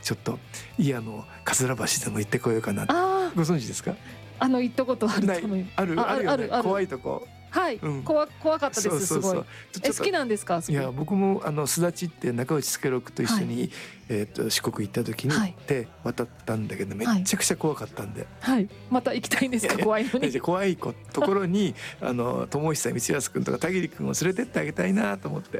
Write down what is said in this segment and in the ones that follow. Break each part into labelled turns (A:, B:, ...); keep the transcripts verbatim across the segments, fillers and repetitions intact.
A: ちょっと伊谷の桂橋でも行ってこようかな。
B: あ
A: ご存知ですか？
B: あの行ったことあると思う。
A: あるあるよね。怖いとこ。
B: はい、うん、怖, 怖かったです。すごい。え、好きなんですか？
A: いや、僕もあのすだちって中内助六と一緒に、はい、えー、と四国行った時に行って渡ったんだけど、めっちゃくちゃ怖かったんで、
B: はい、また行きたいんですか？怖いのに。
A: 怖いところにあの友久光康君とか田切君を連れてってあげたいなと思って。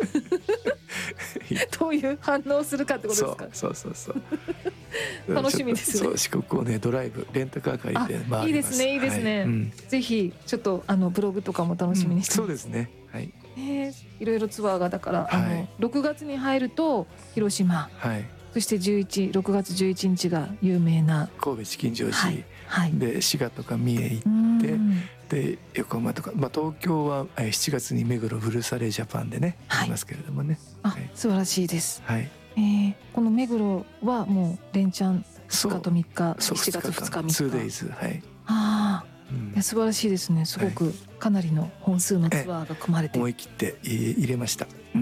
B: どういう反応するかってことですか？
A: そうそうそうそう
B: 楽しみですね。
A: そう、四国をねドライブレンタカー借りて回ります。
B: いいですね、いいですね、はい、うん、ぜひちょっとあのブログとかも楽しみにしてます、
A: うん、そうですね、はい、
B: えー、いろいろツアーがだから、はい、あのろくがつに入ると広島、はい、そしてじゅういち、ろくがつじゅういちにちが有名な
A: 神戸チキンジョージ、
B: はいはい、
A: で滋賀とか三重行ってで横浜とか、まあ、東京はしちがつに目黒ブルーサレージャパンでね、はい、いますけれどもね、
B: あ、はい、素晴らしいです、はい、えー、この目黒はもう連チャンふつかとみっか、しちがつふつかみっか ツーデイズ、はい、ああ、うん、いや素晴らしいですね。すごくかなりの本数のツアーが組まれて、
A: 思い切って入れました。
B: うん、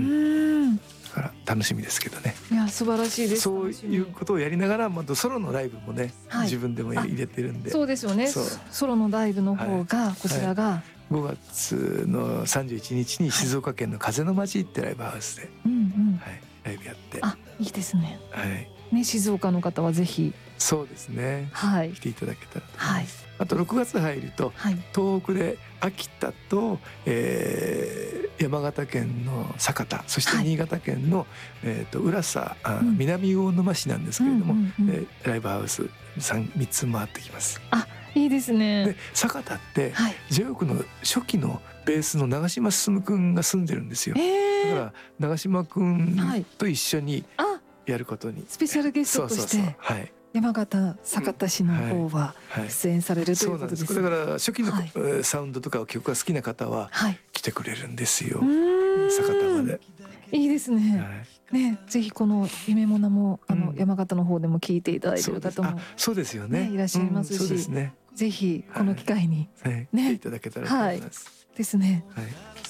A: だから楽しみですけどね。
B: いや素晴らしいです。
A: そういうことをやりながら、またソロのライブもね、はい、自分でも入れてるんで。
B: そうですよね。ソロのライブの方がこちらが、はいはい、
A: ごがつのさんじゅういちにちに静岡県の風の町ってライブハウスで、
B: うんうん、
A: はい、ライブやって。
B: あ、いいですね。
A: はい。
B: ね、静岡の方はぜひ。
A: そうですね。はい。来ていただけたらと思います。はい。あとろくがつ入ると、はい、東北で秋田と、えー、山形県の酒田、そして新潟県の、はい、えー、と浦佐、うん、南魚沼市なんですけれども、うんうんうん、ライブハウス 3, 3つ回ってきます。
B: あ、いいですね。
A: で酒田って、はい、ジェオクの初期のベースの長嶋進くんが住んでるんですよ。えー、だから長嶋くんと一緒にやることに、はい、
B: スペシャルゲストとして、そうそうそう、はい、山形酒田市の方は出演されるということです。
A: だから初期のサウンドとか曲が好きな方は来てくれるんですよ、酒田まで。
B: いいですね、はい、ね、ぜひこの夢もなもあの山形の方でも聞いていただいている方も、
A: そうですよね、
B: いらっしゃいますし、そうですね、ぜひこの機会に
A: ね、来ていただけたらと思います。
B: はい、ですね、はい、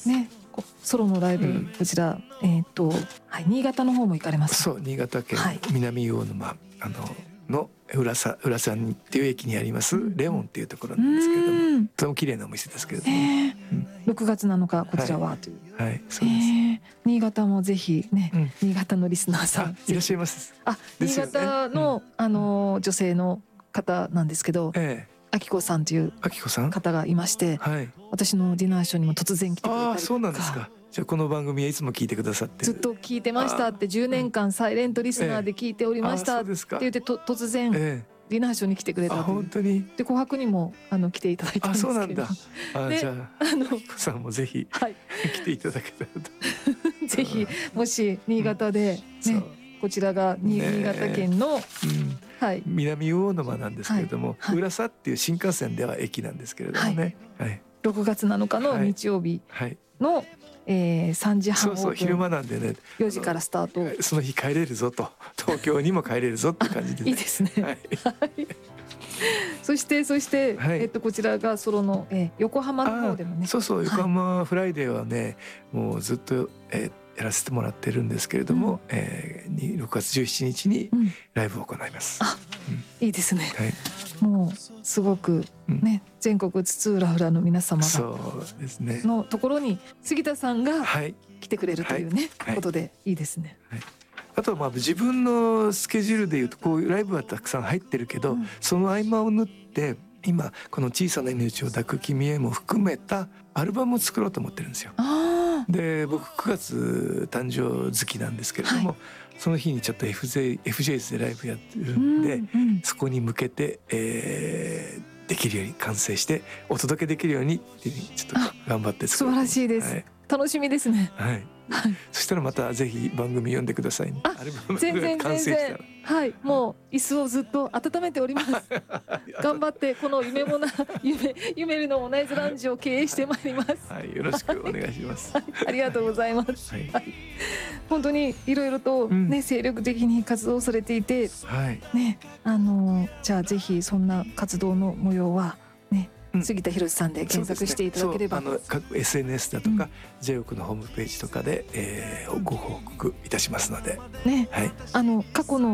B: ね、ソロのライブ、うん、こちら、えっと、はい、新潟の方も行かれます。
A: そう、新潟県南魚沼、はい、あのの浦佐浦佐っていう駅にありますレオンっていうところなんですけれども、とても綺麗なお店ですけれども、ね、
B: うん、ろくがつなのかこちらは、はい、という、
A: はい、そうです、
B: えー、新潟もぜひね、うん、新潟のリスナーさん
A: いらっしゃいます。
B: あ、新潟の、うん、あの女性の方なんですけど、ええ、あきこさんという方がいまして、はい、私のディナーショーにも突然来てくれたりとか。あ、そうなんですか。
A: じゃあこの番組はいつも聞いてくださって
B: ずっと聞いてましたって、じゅうねんかんサイレントリスナーで聞いておりましたって言ってと突然ディナーショーに来てくれたという。
A: 本当に。で
B: 紅白にもあの来ていただいたんですけど。あ、そうなんだ。
A: あ、じゃああのあきこさんもぜひ、はい、来ていただけたらと。
B: ぜひもし新潟でね、こちらが新潟県の、はい、
A: 南魚沼なんですけれども、浦佐っていう新幹線では駅なんですけれどもね、はい、
B: ろくがつなのかの日曜日の、えー、さんじはんオープン、
A: そうそう、昼間なんでね、
B: よじからスタート。
A: その日帰れるぞと、東京にも帰れるぞって感じで、ね、
B: いいですね、はい、そしてそして、はい、えっと、こちらがソロの、えー、横浜の方でもね、
A: そうそう、横浜フライデーはね、もうずっと、えーやらせてもらってるんですけれども、うん、えー、ろくがつじゅうしちにちにライブを行います、
B: うん、あ、うん、いいですね、はい、もうすごくね、うん、全国津々浦々の皆様が
A: そうですね
B: のところに杉田さんが来てくれるというね、はい、ことでいいですね、
A: はい、あとはまあ自分のスケジュールでいうとこういうライブはたくさん入ってるけど、うん、その合間を縫って今この小さな命を抱く君へも含めたアルバムを作ろうと思ってるんですよ。あ、で僕くがつ誕生月なんですけれども、はい、その日にちょっと エフジェイ エフジェイズ でライブやってるんで、うんうん、そこに向けて、えー、できるように完成してお届けできるようにっていうちょっと頑張って作
B: る。素晴らしいです、はい、楽しみですね、
A: はいはい、そしたらまたぜひ番組読んでくださいね。
B: あ、アルバムが完成したら、はい、もう椅子をずっと温めております頑張ってこの夢もな夢夢のナイズラウンジを経営してまいります、
A: はい、よろしくお願いします、
B: はい、ありがとうございます、はいはい、本当にいろいろとね、うん、精力的に活動されていて、はいね、あのじゃあぜひそんな活動の模様はね、杉田博さんで検索していただければ、
A: ね、あの各 エスエヌエス だとか、うん、ジェオクのホームページとかで、えー、ご報告いたしますので、
B: ね、はい、あの過去の